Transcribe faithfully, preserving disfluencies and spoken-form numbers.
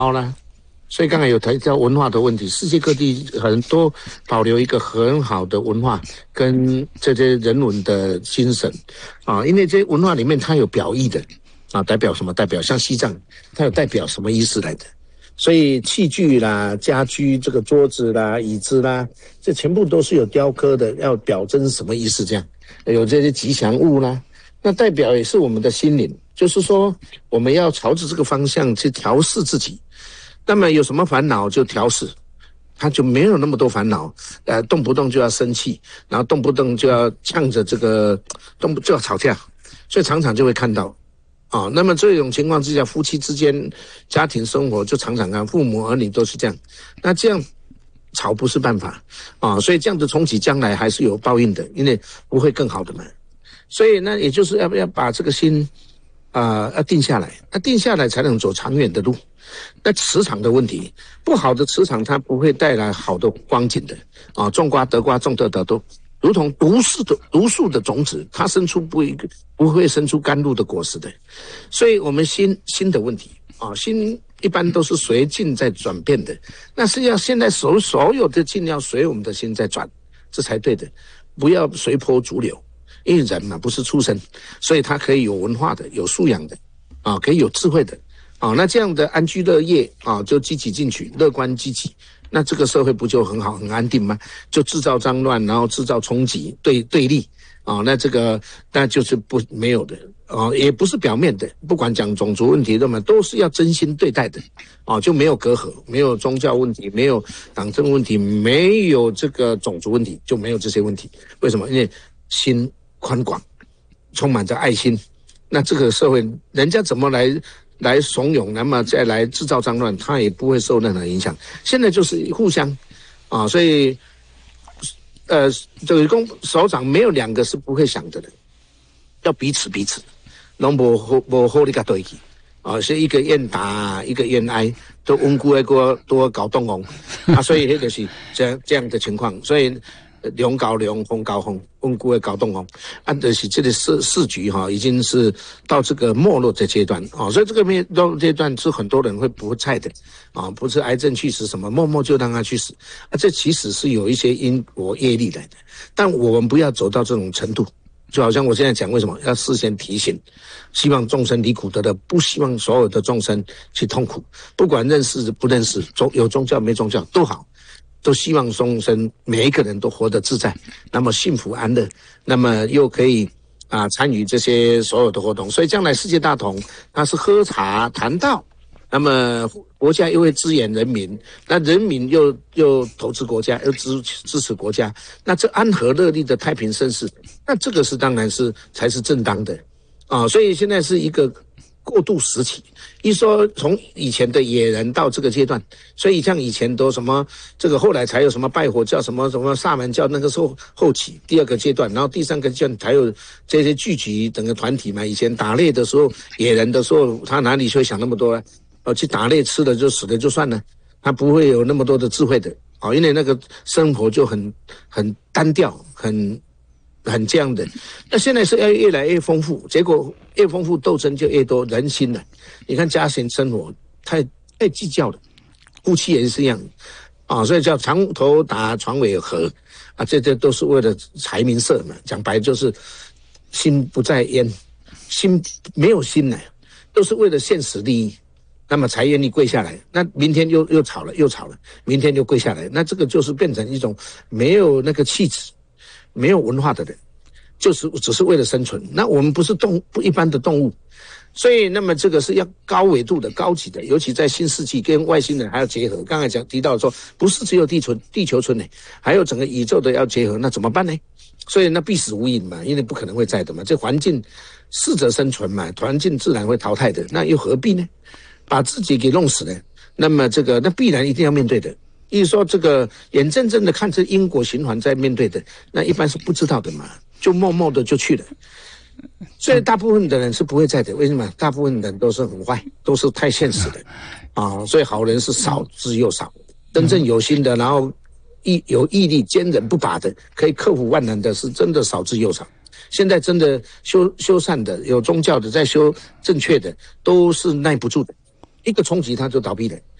好了。所以刚才有提到文化的问题，世界各地很多保留一个很好的文化跟这些人文的精神啊，因为这些文化里面它有表意的啊，代表什么？代表像西藏，它有代表什么意思来的？所以器具啦、家居这个桌子啦、椅子啦，这全部都是有雕刻的，要表征什么意思？这样有这些吉祥物啦，那代表也是我们的心灵，就是说我们要朝着这个方向去调试自己。那么有什么烦恼就调试，他就没有那么多烦恼，呃，动不动就要生气，然后动不动就要呛着这个，动不就要吵架，所以常常就会看到，啊、哦，那么这种情况之下，夫妻之间家庭生活就常常看，父母儿女都是这样，那这样吵不是办法啊、哦，所以这样的重启将来还是有报应的，因为不会更好的嘛，所以呢，也就是要不要把这个心啊、呃、要定下来，那定下来才能走长远的路。那磁场的问题，不好的磁场它不会带来好的光景的啊，种瓜得瓜，种豆得豆，如同毒素的毒素的种子，它生出不一个不会生出甘露的果实的。所以我们心心的问题啊，心一般都是随境在转变的，那是要现在所所有的境要随我们的心在转，这才对的，不要随波逐流。因为人嘛不是畜生，所以他可以有文化的，有素养的啊，可以有智慧的。啊，那这样的安居乐业啊，就积极进取，乐观积极，那这个社会不就很好、很安定吗？就制造脏乱，然后制造冲击、对对立啊，那这个那就是不没有的啊，也不是表面的。不管讲种族问题，那么都是要真心对待的啊，就没有隔阂，没有宗教问题，没有党政问题，没有这个种族问题，就没有这些问题。为什么？因为心宽广，充满着爱心，那这个社会人家怎么来？来怂恿，那么再来制造脏乱，他也不会受任何影响。现在就是互相，啊，所以，呃，这个公首长没有两个是不会想的的，要彼此彼此，拢无好无好你甲对起，啊，是一个愿打，一个愿挨，都稳固的个都搞动哦，啊，所以那就是这样这样的情况，所以。龙高龙，风高风，稳固的搞动哦，按的是这个市市局哈，已经是到这个没落的阶段啊、哦，所以这个没落阶段是很多人会不菜的啊、哦，不是癌症去死什么，默默就让他去死啊，这其实是有一些因果业力来的，但我们不要走到这种程度，就好像我现在讲，为什么要事先提醒，希望众生离苦得乐，不希望所有的众生去痛苦，不管认识不认识，宗有宗教没宗教都好。都希望众生每一个人都活得自在，那么幸福安乐，那么又可以啊参与这些所有的活动，所以将来世界大同，它是喝茶谈道，那么国家又会支援人民，那人民又又投资国家，又支支持国家，那这安和乐利的太平盛世，那这个是当然是才是正当的啊，所以现在是一个。过渡时期，一说从以前的野人到这个阶段，所以像以前都什么这个后来才有什么拜火教、什么什么萨满教，那个时候后期第二个阶段，然后第三个阶段才有这些聚集整个团体嘛。以前打猎的时候，野人的时候，他哪里会想那么多啊？哦，去打猎吃了就死了就算了，他不会有那么多的智慧的哦，因为那个生活就很很单调，很。很这样的，那现在是要越来越丰富，结果越丰富斗争就越多，人心了。你看家庭生活太太计较了，夫妻也是一样啊，所以叫床头打床尾和啊，这这都是为了财名色嘛。讲白就是心不在焉，心没有心呢，都是为了现实利益，那么才愿意跪下来。那明天又又吵了，又吵了，明天又跪下来，那这个就是变成一种没有那个气质。没有文化的人，就是只是为了生存。那我们不是动不一般的动物，所以那么这个是要高纬度的、高级的，尤其在新世纪跟外星人还要结合。刚才讲提到说，不是只有地球地球村呢，还有整个宇宙的要结合，那怎么办呢？所以那必死无疑嘛，因为不可能会在的嘛。这环境适者生存嘛，环境自然会淘汰的，那又何必呢？把自己给弄死了，那么这个那必然一定要面对的。意思说，这个眼睁睁的看着因果循环在面对的，那一般是不知道的嘛，就默默的就去了。所以大部分的人是不会在的，为什么？大部分人都是很坏，都是太现实的啊。所以好人是少之又少，真正有心的，然后毅有毅力、坚韧不拔的，可以克服万难的，是真的少之又少。现在真的修修善的、有宗教的，在修正确的，都是耐不住的。 一个冲击它就倒闭了。